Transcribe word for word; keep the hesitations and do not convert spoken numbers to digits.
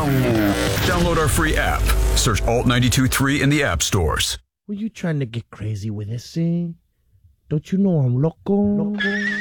Download our free app. Search Alt ninety-two point three in the app stores. Were you trying to get crazy with this thing? Don't you know I'm loco? loco?